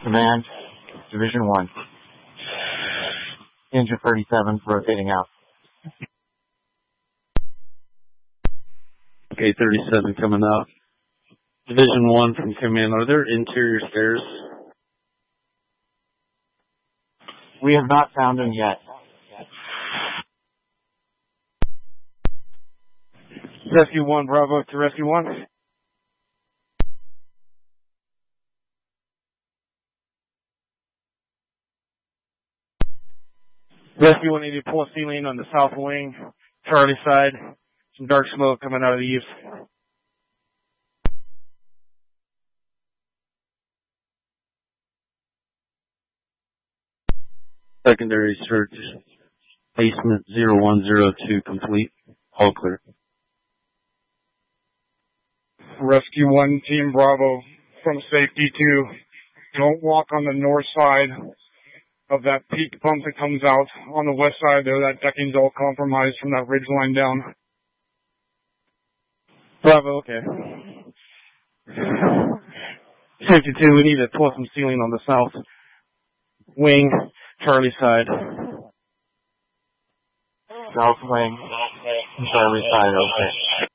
Command, Division 1. Engine 37 rotating out. Okay, 37 coming out. Division 1 from command, are there interior stairs? We have not found them yet. Rescue 1, Bravo to Rescue 1. Rescue 1 needed to pull a ceiling on the south wing, Charlie side. Some dark smoke coming out of the eaves. Secondary search, basement 0102 complete. All clear. Rescue 1, Team Bravo, from safety to don't walk on the north side of that peak bump that comes out on the west side there. That decking's all compromised from that ridge line down. Bravo, okay. Safety 2, we need to pull some ceiling on the south wing, Charlie side. South wing, Charlie side, okay.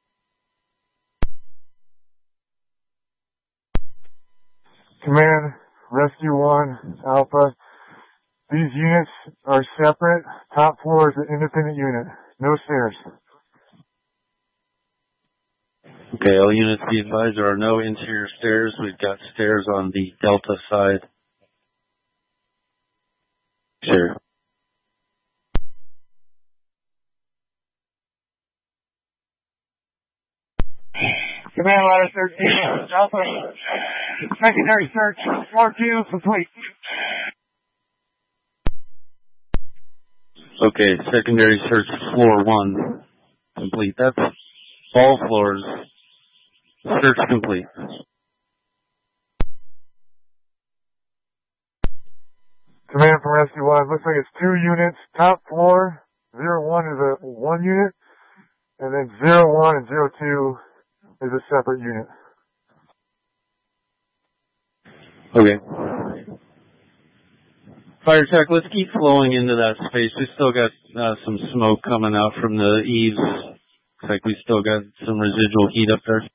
Command, Rescue 1, Alpha. These units are separate. Top floor is an independent unit. No stairs. Okay, all units be advised there are no interior stairs. We've got stairs on the Delta side. Sure. Command ladder 13, Alpha. Secondary search, floor 2, complete. Okay, secondary search floor 1 complete. That's all floors. Search complete. Command from Rescue 1, looks like it's 2 units. Top floor, 01 is a 1 unit, and then 01 and 02 is a separate unit. Okay. Fire tech, let's keep flowing into that space. We still got some smoke coming out from the eaves. Looks like we still got some residual heat up there.